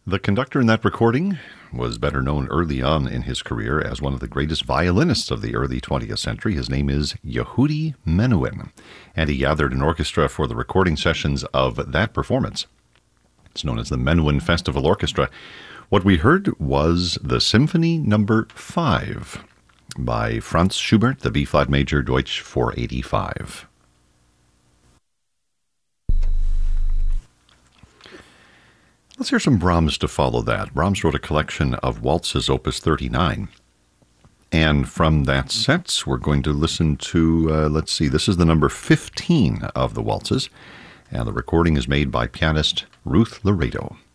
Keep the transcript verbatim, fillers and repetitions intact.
The conductor in that recording was better known early on in his career as one of the greatest violinists of the early twentieth century. His name is Yehudi Menuhin, and he gathered an orchestra for the recording sessions of that performance. It's known as the Menuhin Festival Orchestra. What we heard was the Symphony Number five by Franz Schubert, the B-flat major, Deutsch four eighty-five. Let's hear some Brahms to follow that. Brahms wrote a collection of waltzes, Opus thirty-nine. And from that set, we're going to listen to, uh, let's see, this is the number fifteen of the waltzes. And the recording is made by pianist Ruth Laredo.